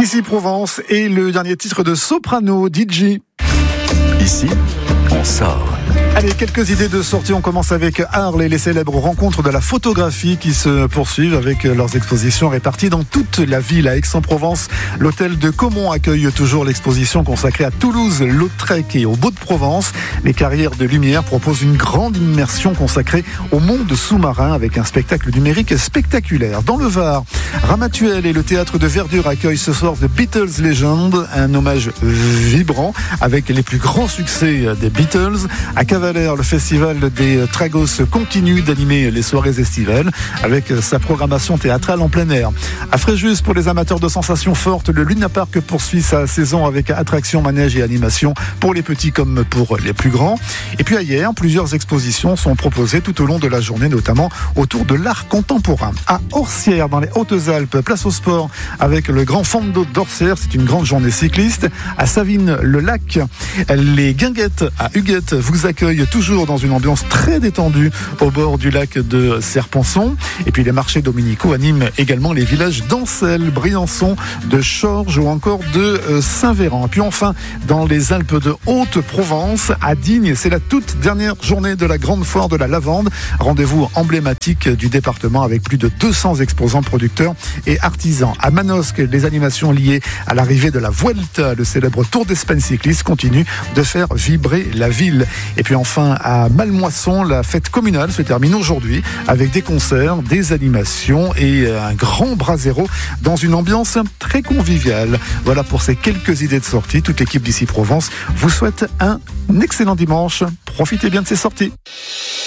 d'ici Provence et le dernier titre de Soprano, DJ. Ici, on sort. Allez, quelques idées de sortie. On commence avec Arles et les célèbres rencontres de la photographie qui se poursuivent avec leurs expositions réparties dans toute la ville. À Aix-en-Provence, l'hôtel de Caumont accueille toujours l'exposition consacrée à Toulouse, Lautrec et au Beau-de-Provence. Les Carrières de Lumière proposent une grande immersion consacrée au monde sous-marin avec un spectacle numérique spectaculaire. Dans le Var, Ramatuelle et le théâtre de Verdure accueillent ce soir The Beatles Legend, un hommage vibrant avec les plus grands succès des Beatles. À Cavalère, le festival des Tragos continue d'animer les soirées estivales avec sa programmation théâtrale en plein air. À Fréjus, pour les amateurs de sensations fortes, le Luna Park poursuit sa saison avec attractions, manèges et animations pour les petits comme pour les plus grands. Et puis ailleurs, plusieurs expositions sont proposées tout au long de la journée, notamment autour de l'art contemporain. À Orsières, dans les Hautes-Alpes, place au sport avec le Grand Fondo d'Orsières, c'est une grande journée cycliste. À Savines-le-Lac, les Guinguettes à Huguette vous accueillent toujours dans une ambiance très détendue au bord du lac de Serponçon. Et puis les marchés dominicaux animent également les villages d'Ancel, Briançon, de Chorges ou encore de Saint-Véran. Et puis enfin, dans les Alpes de Haute-Provence, à Digne, c'est la toute dernière journée de la grande foire de la lavande. Rendez-vous emblématique du département avec plus de 200 exposants, producteurs et artisans. À Manosque, les animations liées à l'arrivée de la Vuelta, le célèbre Tour d'Espagne cycliste, continue de faire vibrer la ville. Et puis enfin, à Malmoisson, la fête communale se termine aujourd'hui avec des concerts, des animations et un grand brasero dans une ambiance très conviviale. Voilà pour ces quelques idées de sortie. Toute l'équipe d'ici Provence vous souhaite un excellent dimanche. Profitez bien de ces sorties.